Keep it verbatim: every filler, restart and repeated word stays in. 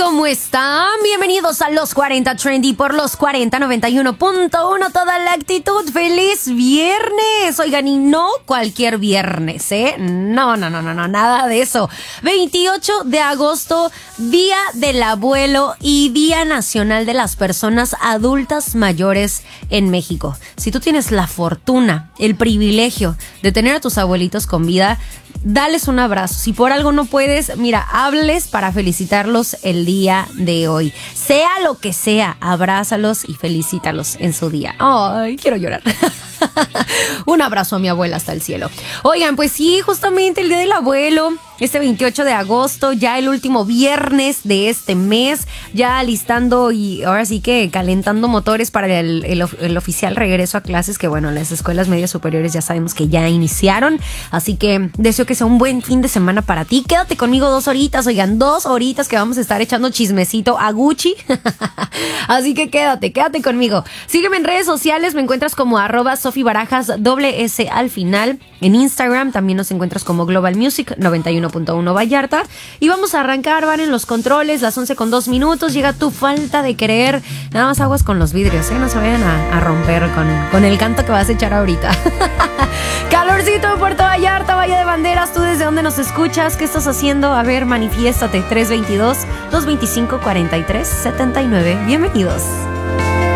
¿Cómo están? Bienvenidos a Los cuarenta Trendy por Los cuarenta noventa y uno punto uno. Toda la actitud. ¡Feliz viernes! Oigan, y no cualquier viernes, ¿eh? No, no, no, no, no, nada de eso. veintiocho de agosto, Día del Abuelo y Día Nacional de las Personas Adultas Mayores en México. Si tú tienes la fortuna, el privilegio de tener a tus abuelitos con vida, dales un abrazo. Si por algo no puedes, mira, hables para felicitarlos el día de hoy. Sea lo que sea, abrázalos y felicítalos en su día. Ay, quiero llorar. Un abrazo a mi abuela hasta el cielo. Oigan, pues sí, justamente el Día del Abuelo, este veintiocho de agosto, ya el último viernes de este mes, ya alistando y ahora sí que calentando motores para el, el, el oficial regreso a clases, que bueno, las escuelas medias superiores ya sabemos que ya iniciaron, así que deseo que sea un buen fin de semana para ti. Quédate conmigo dos horitas, oigan, dos horitas que vamos a estar echando chismecito a Gucci. Así que quédate, quédate conmigo. Sígueme en redes sociales, me encuentras como arroba Sofi Barajas, doble S al final. En Instagram también nos encuentras como Global Music noventa y uno punto uno Vallarta. Y vamos a arrancar, van en los controles, las once con dos minutos. Llega tu falta de querer. Nada más aguas con los vidrios, ¿eh? No se vayan a, a romper con, con el canto que vas a echar ahorita. Calorcito en Puerto Vallarta, Valle de Banderas. ¿Tú desde dónde nos escuchas? ¿Qué estás haciendo? A ver, manifiéstate. tres dos dos, dos dos cinco, cuatro tres siete nueve. Bienvenidos.